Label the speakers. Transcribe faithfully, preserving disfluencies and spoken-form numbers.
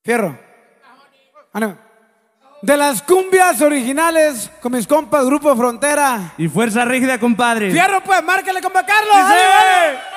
Speaker 1: Fierro. Ah, no. De las cumbias originales con mis compas Grupo Frontera.
Speaker 2: Y Fuerza Rígida, compadre.
Speaker 1: Fierro, pues, márcale, compa Carlos.
Speaker 2: ¡Sí!